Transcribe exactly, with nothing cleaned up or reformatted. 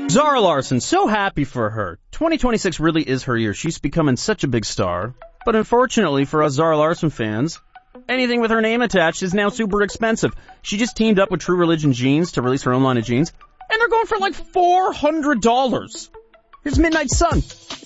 Zara Larsson, so happy for her. twenty twenty-six really is her year. She's becoming such a big star. But unfortunately for us Zara Larsson fans, anything with her name attached is now super expensive. She just teamed up with True Religion Jeans to release her own line of jeans, and they're going for like four hundred dollars. Here's Midnight Sun.